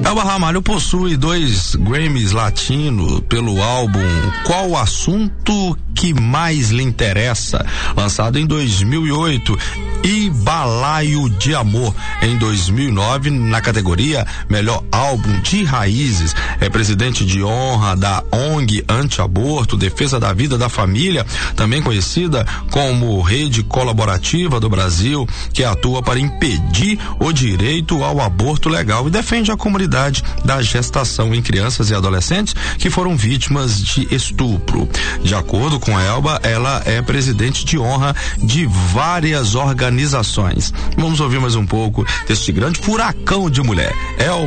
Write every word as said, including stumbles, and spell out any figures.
Elba Ramalho possui dois Grammys Latino pelo álbum Qual o Assunto que Mais Lhe Interessa, lançado em dois mil e oito, e Balaio de Amor em dois mil e nove na categoria Melhor Álbum de Raízes. É presidente de honra da O N G Anti-Aborto, Defesa da Vida da Família, também conhecida como Rede Colaborativa do Brasil, que atua para impedir o direito ao aborto legal e defende a comunidade da gestação em crianças e adolescentes que foram vítimas de estupro. De acordo com Elba, ela é presidente de honra de várias organizações. Vamos ouvir mais um pouco deste grande furacão de mulher. Elba